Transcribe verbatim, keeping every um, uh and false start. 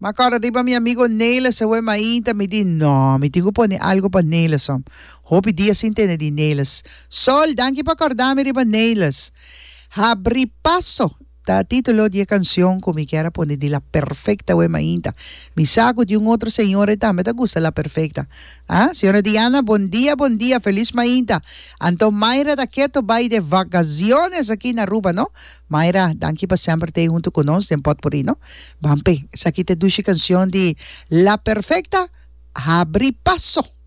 Macora di ba mi amigo Nelas sa mainta mi di no, mi digo po ni algo pa Nelas om. Hopi dia sintene di Nelas. Sol, danke pa cordami di ba Nelas. Habri paso. Ta título de canción como me quiera poner de la perfecta we mainta. Me saco de un otro señor también te gusta la perfecta. Ah, señora Diana, buen día, buen día, feliz mainta. Anto Mayra da quieto vai de vacaciones aquí na Aruba, ¿no? Mayra, danke pa sempre te junto con nos en Potpourri, ¿no? Bampe, esa aquí te duche canción de la perfecta, abri paso.